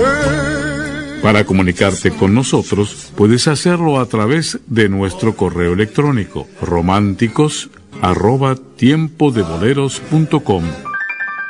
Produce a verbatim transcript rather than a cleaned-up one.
Para comunicarte con nosotros, puedes hacerlo a través de nuestro correo electrónico románticos arroba tiempo de boleros punto com